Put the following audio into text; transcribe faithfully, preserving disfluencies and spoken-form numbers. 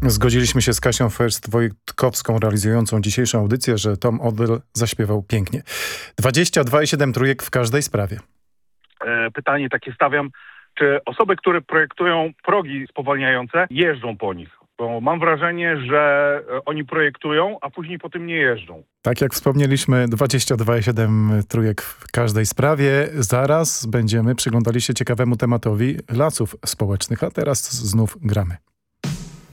Zgodziliśmy się z Kasią First-Wojtkowską, realizującą dzisiejszą audycję, że Tom Odell zaśpiewał pięknie. dwadzieścia dwa i siedem trójek w każdej sprawie. E, pytanie takie stawiam, czy osoby, które projektują progi spowalniające, jeżdżą po nich? Bo mam wrażenie, że oni projektują, a później po tym nie jeżdżą. Tak jak wspomnieliśmy, dwadzieścia dwa i siedem trójek w każdej sprawie. Zaraz będziemy przyglądali się ciekawemu tematowi lasów społecznych, a teraz znów gramy.